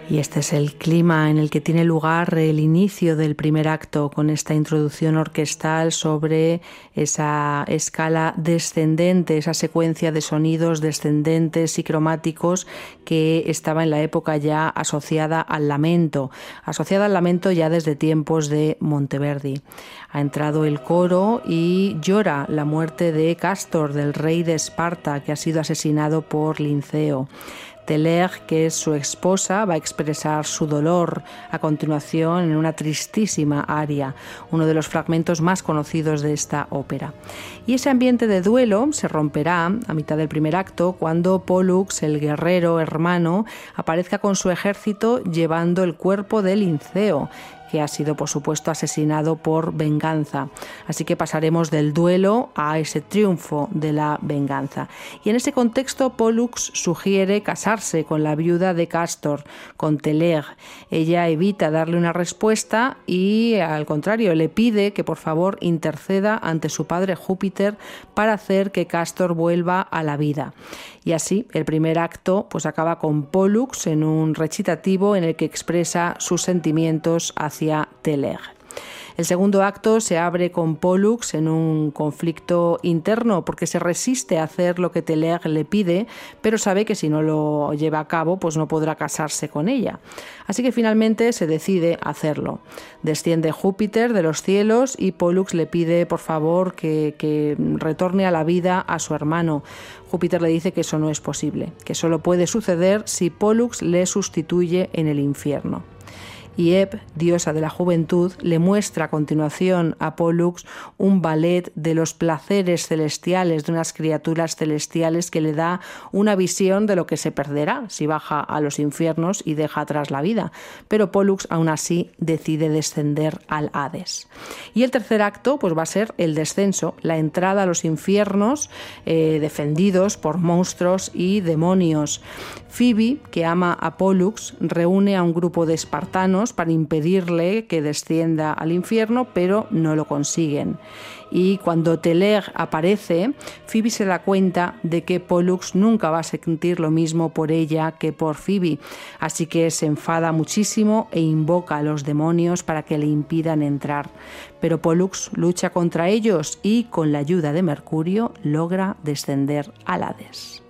Y este es el clima en el que tiene lugar el inicio del primer acto, con esta introducción orquestal sobre esa escala descendente, esa secuencia de sonidos descendentes y cromáticos que estaba en la época ya asociada al lamento ya desde tiempos de Monteverdi. Ha entrado el coro y llora la muerte de Cástor, del rey de Esparta, que ha sido asesinado por Linceo. Teler, que es su esposa, va a expresar su dolor a continuación en una tristísima aria, uno de los fragmentos más conocidos de esta ópera. Y ese ambiente de duelo se romperá a mitad del primer acto cuando Pólux, el guerrero hermano, aparezca con su ejército llevando el cuerpo de Linceo, que ha sido, por supuesto, asesinado por venganza. Así que pasaremos del duelo a ese triunfo de la venganza. Y en ese contexto, Pólux sugiere casarse con la viuda de Cástor, con Teler. Ella evita darle una respuesta y, al contrario, le pide que, por favor, interceda ante su padre Júpiter para hacer que Cástor vuelva a la vida. Y así, el primer acto pues acaba con Pólux en un recitativo en el que expresa sus sentimientos hacia Teler. El segundo acto se abre con Pólux en un conflicto interno porque se resiste a hacer lo que Teler le pide, pero sabe que si no lo lleva a cabo pues no podrá casarse con ella. Así que finalmente se decide hacerlo. Desciende Júpiter de los cielos y Pólux le pide por favor que retorne a la vida a su hermano. Júpiter le dice que eso no es posible, que solo puede suceder si Pólux le sustituye en el infierno. Y Heb, diosa de la juventud, le muestra a continuación a Pólux un ballet de los placeres celestiales, de unas criaturas celestiales que le da una visión de lo que se perderá si baja a los infiernos y deja atrás la vida. Pero Pólux aún así decide descender al Hades. Y el tercer acto pues va a ser el descenso, la entrada a los infiernos defendidos por monstruos y demonios. Fibi, que ama a Pólux, reúne a un grupo de espartanos para impedirle que descienda al infierno, pero no lo consiguen. Y cuando Teler aparece, Fibi se da cuenta de que Pólux nunca va a sentir lo mismo por ella que por Fibi, así que se enfada muchísimo e invoca a los demonios para que le impidan entrar. Pero Pólux lucha contra ellos y, con la ayuda de Mercurio, logra descender al Hades.